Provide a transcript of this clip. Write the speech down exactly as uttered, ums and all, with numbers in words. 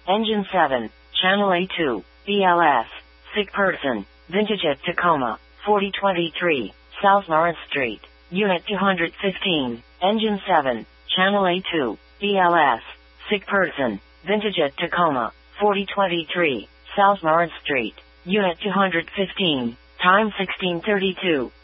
Engine seven, Channel A two, B L S, sick person, vintage at Tacoma, forty twenty-three, South Lawrence Street, Unit two hundred fifteen, Engine seven, Channel A two, B L S, sick person, vintage at Tacoma, forty twenty-three, South Lawrence Street, Unit two hundred fifteen, time sixteen thirty-two.